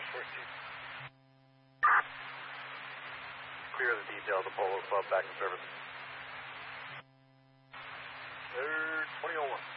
West 14. Clear the details of Polo Club back in service. Air 2001.